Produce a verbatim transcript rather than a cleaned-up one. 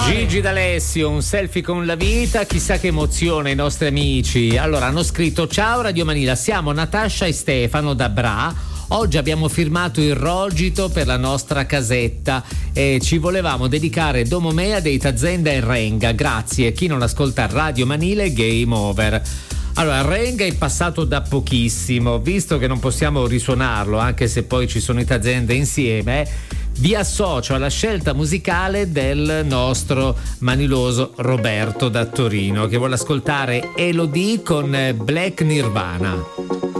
Gigi D'Alessio, un selfie con la vita, chissà che emozione i nostri amici. Allora hanno scritto: ciao Radio Manila, siamo Natascia e Stefano da Bra. Oggi abbiamo firmato il rogito per la nostra casetta e ci volevamo dedicare Domomea dei Tazenda e Renga. Grazie. Chi non ascolta Radio Manila è game over. Allora, Renga è passato da pochissimo, visto che non possiamo risuonarlo, anche se poi ci sono i Tazenda insieme. Vi associo alla scelta musicale del nostro maniloso Roberto da Torino, che vuole ascoltare Elodie con Black Nirvana.